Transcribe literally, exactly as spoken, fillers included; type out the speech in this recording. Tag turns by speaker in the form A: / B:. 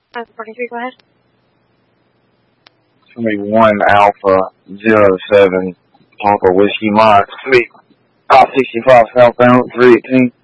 A: Uh, forty-three, go ahead.
B: twenty-one Alpha zero seven Papa Whiskey Mike. Sweet. five sixty-five southbound, three eighteen.